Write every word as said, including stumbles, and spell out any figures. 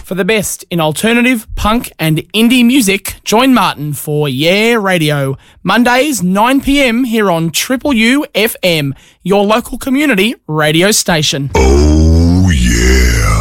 For the best in alternative, punk and indie music, join Martin for Yeah Radio. Mondays, nine p.m. here on Triple U F M, your local community radio station. Oh, yeah.